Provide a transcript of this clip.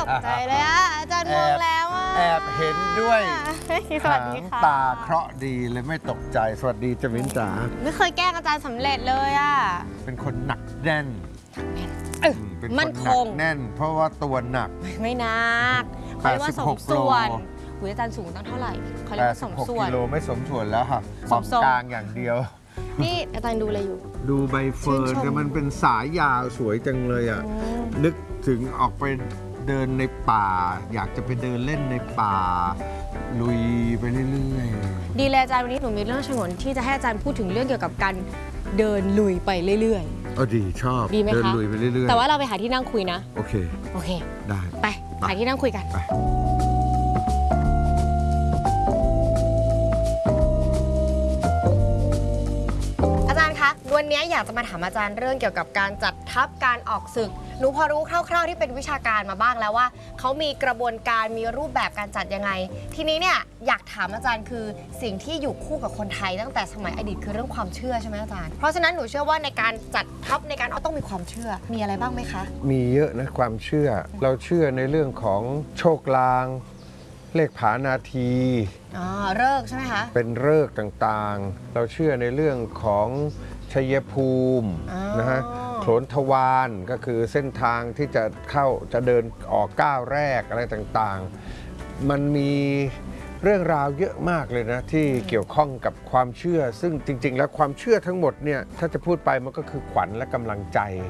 ใจเลยอ่ะอาจารย์มองแล้วอ่ะแอบเห็นด้วยสวัสดีค่ะตาเคราะห์ดีเลยไม่ตกใจสวัสดีจมินจ๋าไม่เคยแกล้งอาจารย์สำเร็จเลยอ่ะเป็นคนหนักแน่นเป็นคนมั่นหคนังกแน่น เพราะว่าตัวหนักไม่นักเขาเรียกว่าสม 86 ส่วนโลหุยอาจารย์สูงตั้งเท่าไหร่เขาเรียกว่าสม 86 ส่วนกิโลไม่สมส่วนแล้วค่ะสมทรงกลางอย่างเดียวนี่อาจารย์ดูอะไรอยู่ดูใบเฟิร์นชื่นชมแต่มันเป็นสายยาวสวยจังเลยอ่ะ นึกถึงออกไปเดินในป่า อยากจะไปเดินเล่นในป่า ลุยไปเรื่อยดีเลยอาจารย์วันนี้หนูมีเรื่องฉงนที่จะให้อาจารย์พูดถึงเรื่องเกี่ยวกับการเดินลุยไปเรื่อยๆดีชอบดีไหมคะเดินลุยไปเรื่อยๆๆ แต่ว่าเราไปหาที่นั่งคุยนะโอเคโอเคได้ไปหาที่นั่งคุยกันไปอาจารย์คะวันนี้อยากจะมาถามอาจารย์เรื่องเกี่ยวกับการจัดทัพการออกศึกหนูพอรู้คร่าวๆที่เป็นวิชาการมาบ้างแล้วว่าเขามีกระบวนการมีรูปแบบการจัดยังไง ทีนี้เนี่ยอยากถามอาจารย์คือสิ่งที่อยู่คู่กับคนไทยตั้งแต่สมัยอดีตคือเรื่องความเชื่อใช่ไหมอาจารย์เพราะฉะนั้นหนูเชื่อว่าในการจัดทัพในการต้องมีความเชื่อมีอะไรบ้างไหมคะมีเยอะนะความเชื่อ เราเชื่อในเรื่องของโชคลาง เลขผานาทีอ๋อเลิกษ์ใช่ไหมคะเป็นฤกษ์ต่างๆ เราเชื่อในเรื่องของชัยภูมิอ๋อนะฮะโขนทวารก็คือเส้นทางที่จะเข้าจะเดินออกก้าวแรกอะไรต่างๆ มันมีเรื่องราวเยอะมากเลยนะที่เกี่ยวข้องกับความเชื่อ ซึ่งจริงๆ แล้วความเชื่อทั้งหมดเนี่ยถ้าจะพูดไปมันก็คือขวัญและกำลังใจ